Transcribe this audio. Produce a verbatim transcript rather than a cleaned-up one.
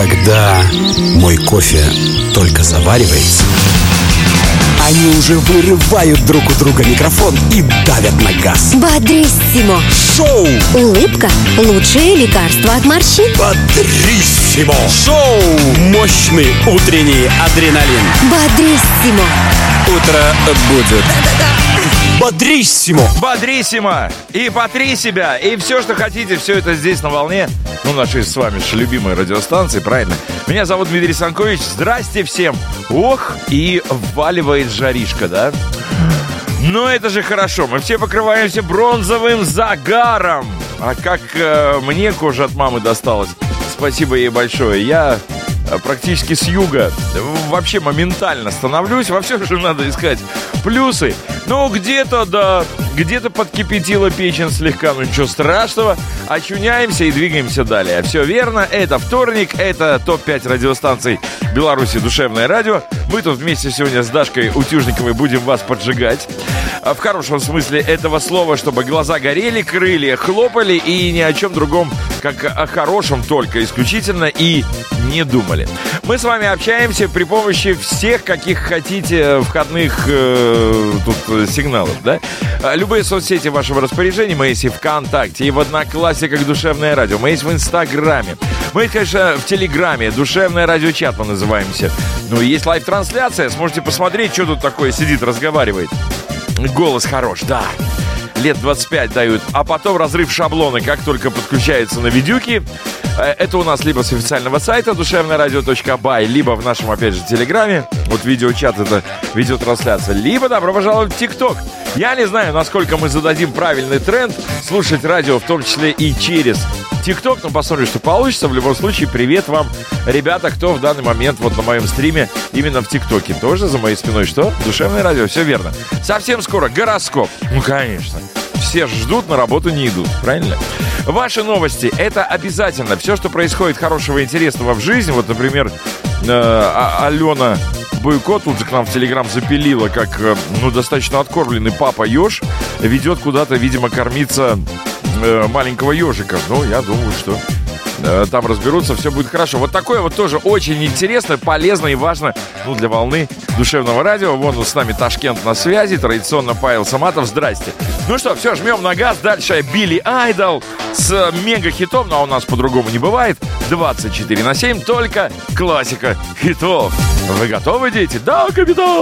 когда мой кофе только заваривается, они уже вырывают друг у друга микрофон и давят на газ. Бодриссимо. Шоу. Улыбка – лучшее лекарство от морщин. Бодриссимо. Шоу. Мощный утренний адреналин. Бодриссимо. Утро будет бодриссимо. Бодриссимо. И потри себя. И все, что хотите, все это здесь на волне. Ну, нашей с вами же любимой радиостанции, правильно? Меня зовут Дмитрий Санкович. Здрасте всем. Ох, и вваливает жаришка, да? Но это же хорошо. Мы все покрываемся бронзовым загаром. А как э, мне кожа от мамы досталась. Спасибо ей большое. Я э, практически с юга вообще моментально становлюсь. Во всем же надо искать плюсы. Ну, где-то, да, где-то подкипятила печень слегка. Ну, ничего страшного. Очуняемся и двигаемся далее. Все верно. Это вторник. Это топ пять радиостанций Беларуси «Душевное радио». Мы тут вместе сегодня с Дашкой Утюжниковой будем вас поджигать. В хорошем смысле этого слова, чтобы глаза горели, крылья хлопали и ни о чем другом, как о хорошем только, исключительно и не думали. Мы с вами общаемся при помощи всех, каких хотите, входных э, тут сигналов, да? Любые соцсети в вашем распоряжении. Мы есть и ВКонтакте, и в Одноклассниках «Душевное радио». Мы есть в Инстаграме. Мы есть, конечно, в Телеграме. «Душевное радио-чат» мы называемся. Ну и есть лайв-трансляция. Сможете посмотреть, что тут такое сидит, разговаривает. Голос хорош, да. Лет двадцать пять дают. А потом разрыв шаблона, как только подключается на видюки. Это у нас либо с официального сайта душевное радио точка бай, либо в нашем, опять же, Телеграме. Вот видеочат — это видеотрансляция. Либо добро пожаловать в ТикТок. Я не знаю, насколько мы зададим правильный тренд слушать радио, в том числе и через ТикТок, но посмотрим, что получится. В любом случае, привет вам, ребята, кто в данный момент вот на моем стриме именно в ТикТоке. Тоже за моей спиной что? Душевное радио, все верно. Совсем скоро гороскоп. Ну, конечно. Все ждут, на работу не идут, правильно? Ваши новости — это обязательно. Все, что происходит хорошего и интересного в жизни. Вот, например, э, Алена Бойко тут же к нам в Телеграм запилила, как, э, ну, достаточно откормленный папа еж ведет куда-то, видимо, кормиться э, маленького ежика. Ну, я думаю, что э, там разберутся, все будет хорошо. Вот такое вот тоже очень интересно, полезно и важно, ну, для волны душевного радио. Вон с нами Ташкент на связи. Традиционно Павел Саматов. Здрасте. Ну что, все, жмем на газ. Дальше Билли Айдол с мега-хитом. Но у нас по-другому не бывает. двадцать четыре на семь. Только классика хитов. Вы готовы, дети? Да, капитан!